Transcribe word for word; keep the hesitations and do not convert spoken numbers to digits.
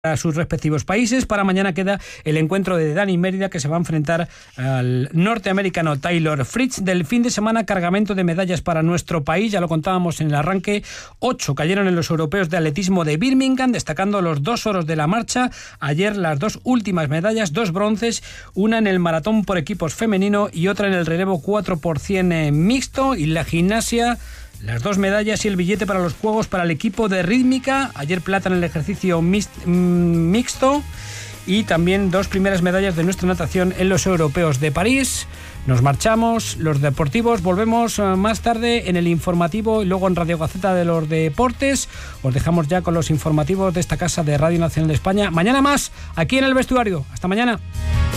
a sus respectivos países. Para mañana queda el encuentro de Dani Mérida, que se va a enfrentar al norteamericano Taylor Fritz. Del fin de semana, cargamento de medallas para nuestro país, ya lo contábamos en el arranque. Ocho cayeron en los europeos de atletismo de Birmingham, destacando los dos oros de la marcha. Ayer las dos últimas medallas, dos bronces, una en el maratón por equipos femenino y otra en el relevo cuatro por cien mixto. Y la gimnasia, las dos medallas y el billete para los Juegos para el equipo de rítmica. Ayer plata en el ejercicio mixto y también dos primeras medallas de nuestra natación en los europeos de París. Nos marchamos, los deportivos. Volvemos más tarde en el informativo y luego en Radio Gaceta de los Deportes. Os dejamos ya con los informativos de esta casa de Radio Nacional de España. Mañana más, aquí en El Vestuario. Hasta mañana.